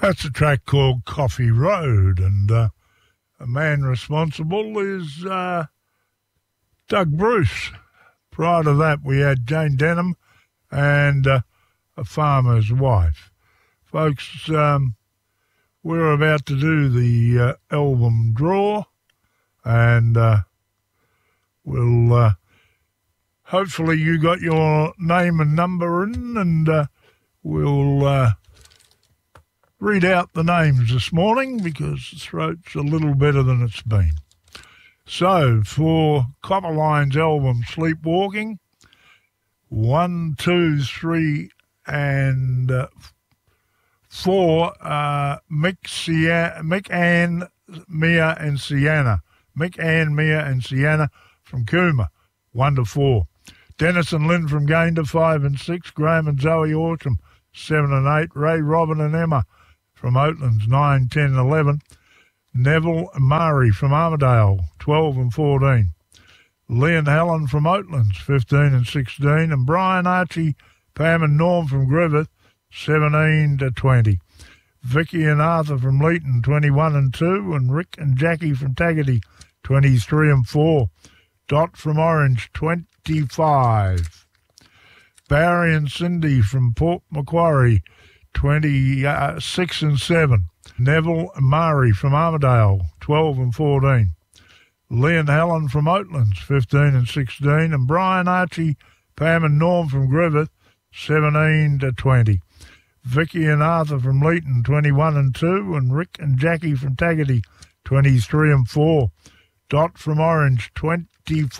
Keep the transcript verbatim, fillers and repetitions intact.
That's a track called Coffee Road, and uh, a man responsible is uh, Doug Bruce. Prior to that, we had Jane Denham and uh, A Farmer's Wife. Folks, um, we're about to do the uh, album draw, and uh, we'll uh, hopefully you got your name and number in, and uh, we'll uh, read out the names this morning because the throat's a little better than it's been. So, for Copperline's album Sleepwalking, one, two, three, and uh, four, uh, Mick, Sia- Mick Ann, Mia, and Sienna. Mick Ann, Mia, and Sienna from Cooma, one to four. Dennis and Lynn from Gayndah, five and six. Graham and Zoe Orcham, seven and eight. Ray, Robin, and Emma from Oatlands, nine, ten, and eleven. Neville and Mari from Armadale, twelve and fourteen. Lee and Helen from Oatlands, fifteen and sixteen. And Brian, Archie, Pam and Norm from Griffith, seventeen to twenty. Vicky and Arthur from Leeton, twenty-one and two. And Rick and Jackie from Taggart, twenty-three and four. Dot from Orange, twenty-five. Barry and Cindy from Port Macquarie, twenty-six and seven. Neville and Mari from Armadale, twelve and fourteen. Lee and Helen from Oatlands, fifteen and sixteen. And Brian, Archie, Pam and Norm from Griffith, seventeen to twenty. Vicky and Arthur from Leeton, twenty-one and two. And Rick and Jackie from Taggart, twenty-three and four. Dot from Orange, twenty-five.